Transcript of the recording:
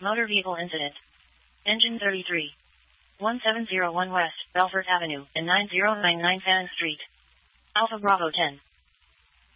Motor vehicle incident. Engine 33. 1701 West, Belfort Avenue, and 9099 Fanning Street. Alpha Bravo 10.